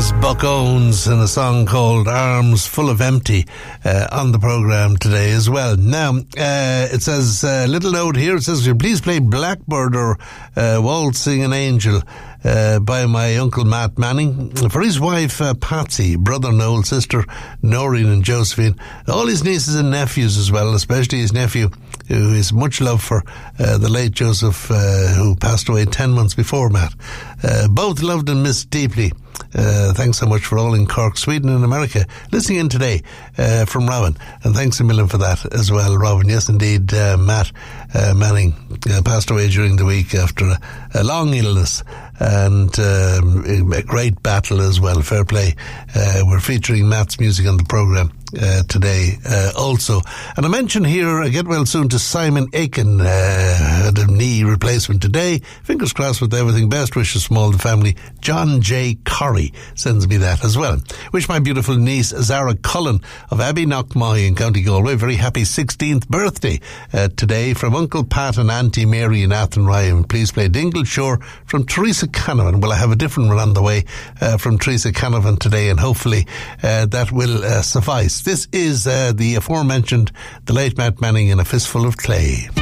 is Buck Owens in a song called Arms Full of Empty on the programme today as well. Now, it says, little note here, it says, please play Blackbird or Waltzing an Angel by my Uncle Matt Manning, for his wife Patsy, brother Noel, sister Noreen and Josephine, all his nieces and nephews as well, especially his nephew, who is much love for the late Joseph, who passed away 10 months before Matt. Both loved and missed deeply. Thanks so much for all in Cork, Sweden and America listening in today from Robin, and thanks a million for that as well, Robin. Yes indeed, Matt Manning passed away during the week after a long illness and a great battle as well. Fair play. We're featuring Matt's music on the programme today also. And I mentioned here, get well soon to Simon Aiken, had a knee replacement today. Fingers crossed with everything. Best wishes from all the family. John J. Corrie sends me that as well. Wish my beautiful niece Zara Cullen of Abbey Knockmahy in County Galway very happy 16th birthday today from Uncle Pat and Auntie Mary in Athenry. And please play Dingle Shore from Teresa Canavan. Well, I have a different one on the way from Teresa Canavan today, and hopefully that will suffice. This is the aforementioned, the late Matt Manning in A Fistful of Clay.